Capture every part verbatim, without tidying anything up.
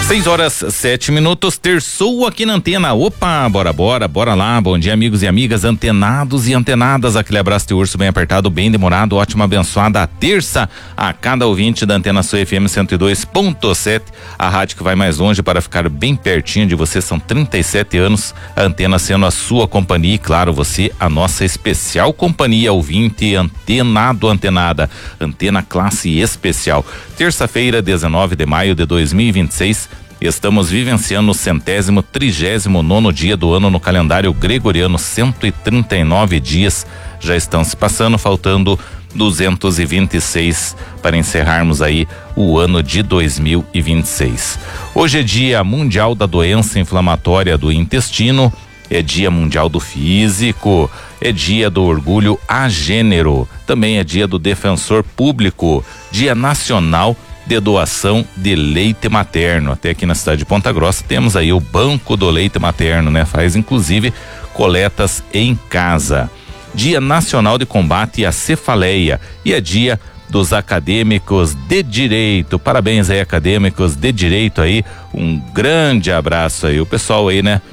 seis horas, sete minutos, terçou aqui na antena. Opa, bora, bora, bora lá. Bom dia, amigos e amigas, antenados e antenadas. Aquele abraço de urso bem apertado, bem demorado. Ótima, abençoada terça a cada ouvinte da Antena Sul F M cento e dois ponto sete. A rádio que vai mais longe para ficar bem pertinho de você. São trinta e sete anos. A Antena sendo a sua companhia e, claro, você, a nossa especial companhia, ouvinte, antenado, antenada. Antena classe especial. Terça-feira, dezenove de maio de dois mil e vinte e seis. Estamos vivenciando o centésimo, trigésimo nono dia do ano no calendário gregoriano. Cento e trinta e nove dias já estão se passando, faltando duzentos e vinte e seis para encerrarmos aí o ano de dois mil e vinte e seis. Hoje é Dia Mundial da Doença Inflamatória do Intestino, é Dia Mundial do Físico, é Dia do Orgulho a Gênero, também é Dia do Defensor Público, Dia Nacional de doação de leite materno. Até aqui na cidade de Ponta Grossa temos aí o Banco do Leite Materno, né? Faz inclusive coletas em casa. Dia Nacional de Combate à Cefaleia e é dia dos acadêmicos de direito. Parabéns aí, acadêmicos de direito aí. Um grande abraço aí, o pessoal aí, né?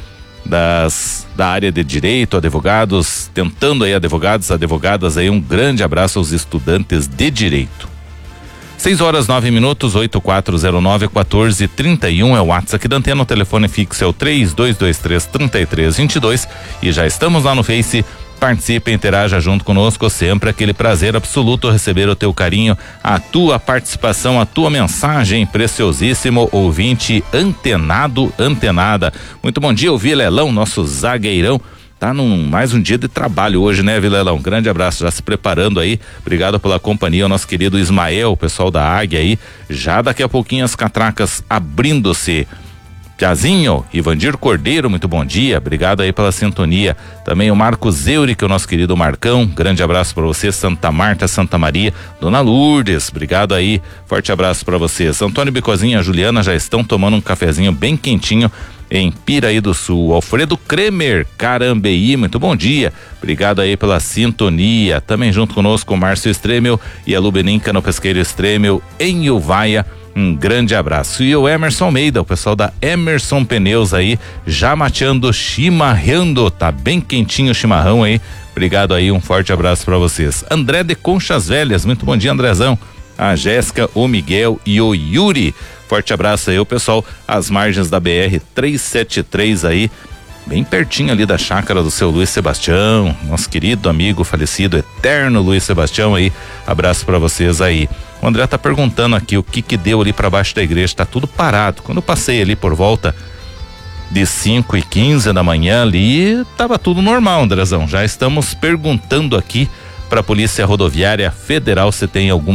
Das, da área de direito, advogados, tentando aí, advogados, advogadas aí, um grande abraço aos estudantes de direito. seis horas, nove minutos, oito quatro zero nove, um quatro três um é o WhatsApp aqui da Antena, o telefone fixo é o três dois dois três, três três dois dois e já estamos lá no Face. Participe, interaja junto conosco, sempre aquele prazer absoluto receber o teu carinho, a tua participação, a tua mensagem, preciosíssimo ouvinte antenado, antenada. Muito bom dia, o Vilelão, nosso zagueirão. Tá num mais um dia de trabalho hoje, né, Vilelão? Grande abraço, já se preparando aí. Obrigado pela companhia, o nosso querido Ismael, o pessoal da Águia aí. Já daqui a pouquinho as catracas abrindo-se. Piazinho, Ivandir Cordeiro, muito bom dia, obrigado aí pela sintonia. Também o Marcos Euric, o nosso querido Marcão, grande abraço para você. Santa Marta, Santa Maria, Dona Lourdes, obrigado aí, forte abraço para vocês. Antônio Bicozinha, a Juliana já estão tomando um cafezinho bem quentinho em Piraí do Sul. Alfredo Kremer, Carambeí, muito bom dia, obrigado aí pela sintonia. Também junto conosco o Márcio Stremel e a Lubeninca no Pesqueiro Stremel em Uvaia. Um grande abraço. E o Emerson Almeida, o pessoal da Emerson Pneus aí, já mateando, chimarrando, tá bem quentinho o chimarrão aí. Obrigado aí, um forte abraço para vocês. André de Conchas Velhas, muito bom dia, Andrezão. A Jéssica, o Miguel e o Yuri. Forte abraço aí, o pessoal, às margens da B R trezentos e setenta e três aí, bem pertinho ali da chácara do seu Luiz Sebastião, nosso querido amigo falecido, eterno Luiz Sebastião aí. Abraço para vocês aí. O André tá perguntando aqui o que que deu ali para baixo da igreja, tá tudo parado. Quando eu passei ali por volta de cinco e quinze da manhã ali, tava tudo normal, Andrezão. Já estamos perguntando aqui para a Polícia Rodoviária Federal se tem algum